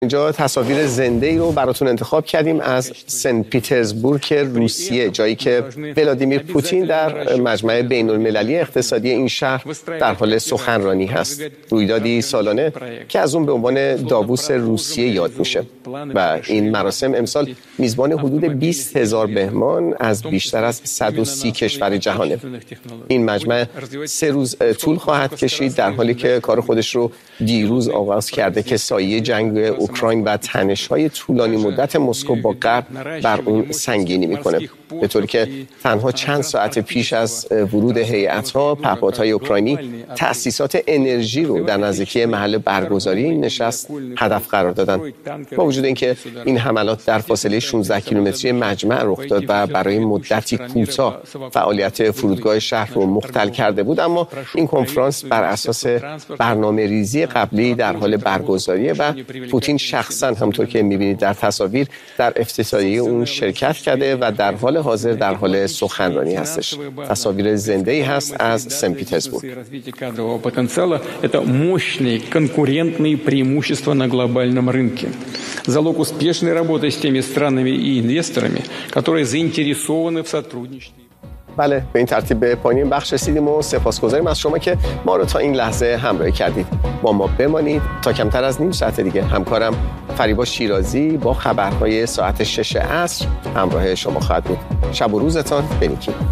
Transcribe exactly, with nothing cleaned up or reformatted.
اینجا تصاویر زنده‌ای رو براتون انتخاب کردیم از سن پیترزبورگ روسیه، جایی که ولادیمیر پوتین در مجمع بین‌المللی اقتصادی این شهر در حال سخنرانی هست. رویدادی سالانه که از اون به عنوان داووس روسیه یاد میشه و این مراسم امسال میزبان حدود بیست هزار مهمان از بیشتر از صد و سی کشور جهانه. این مجمع سه روز طول خواهد کشید، در حالی که کار خودش رو دیروز آغاز کرده که سایه جنگ اوکراین و تنش‌های طولانی مدت مسکو با غرب بر اون سنگینی میکنه، به طوری که تنها چند ساعت پیش از ورود هیئت‌ها، پهپادهای اوکراینی تأسیسات انرژی رو در نزدیکی محل برگزاری این نشست هدف قرار دادن. با وجود اینکه این حملات در فاصله شانزده کیلومتری مجمع رخ داد و برای مدتی کوتاه فعالیت فرودگاه شهر رو مختل کرده بود، اما این کنفرانس بر اساس برنامه‌ریزی قبلی در حال برگزاریه و پوتین شخصا همونطور که می‌بینید در تصاویر در افتتاحیه اون شرکت کرده و در حال حاضر در حال سخنرانی هستش. تصاویر زنده‌ای هست از سن پیترزبورگ. Это мощные конкурентные преимущества на глобальном рынке. Залог успешной работы с теми странами и инвесторами, которые заинтересованы в сотрудничестве. بله، به این ترتیب به پایان بخش رسیدیم و سپاسگزاریم از شما که ما رو تا این لحظه همراهی کردید. با ما بمانید تا کمتر از نیم ساعت دیگه همکارم فریبا شیرازی با خبرهای ساعت شش عصر همراه شما خواهد بود. شب و روزتان بنیکی.